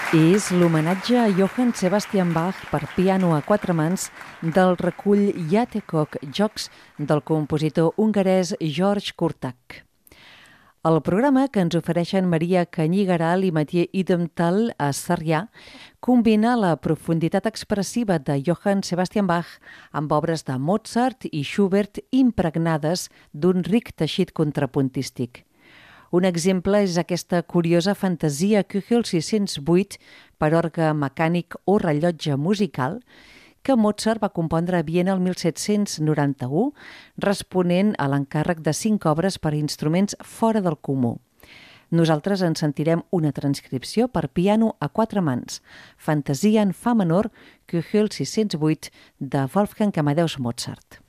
És l'homenatge a Johann Sebastian Bach per piano a quatre mans del recull Játékok, Jocs, del compositor hongarès George Kurtak. El programa que ens ofereixen Maria Canyigaral i Mathieu Idemtal a Sarrià combina la profunditat expressiva de Johann Sebastian Bach amb obres de Mozart i Schubert impregnades d'un ric teixit contrapuntístic. Un exemple és aquesta curiosa fantasia Köchel 608 per orgue mecànic o rellotge musical que Mozart va compondre a Viena el 1791, responent a l'encàrrec de 5 obres per a instruments fora del comú. Nosaltres en sentirem una transcripció per piano a quatre mans, Fantasia en fa menor, Köchel 608, de Wolfgang Amadeus Mozart.